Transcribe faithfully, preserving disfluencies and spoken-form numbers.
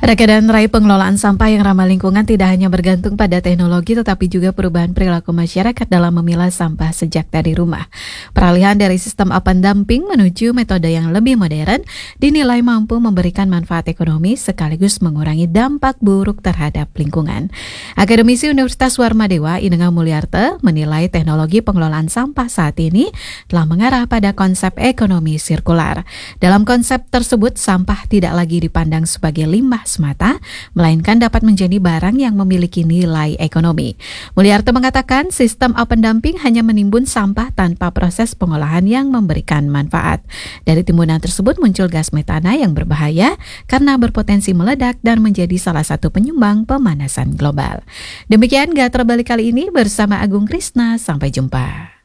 Reka dan raih pengelolaan sampah yang ramah lingkungan tidak hanya bergantung pada teknologi tetapi juga perubahan perilaku masyarakat dalam memilah sampah sejak dari rumah. Peralihan dari sistem open dumping menuju metode yang lebih modern dinilai mampu memberikan manfaat ekonomi sekaligus mengurangi dampak buruk terhadap lingkungan. Akademisi Universitas Warmadewa Inengah Mulyarte menilai teknologi pengelolaan sampah saat ini telah mengarah pada konsep ekonomi sirkular. Dalam konsep tersebut, sampah tidak lagi dipandang sebagai limbah semata, melainkan dapat menjadi barang yang memiliki nilai ekonomi. Mulyarte mengatakan sistem open dumping hanya menimbun sampah tanpa proses pengolahan yang memberikan manfaat. Dari timbunan tersebut muncul gas metana yang berbahaya karena berpotensi meledak dan menjadi salah satu penyumbang pemanasan global. Demikian Gatra Balik kali ini bersama Agung Krisna, sampai jumpa.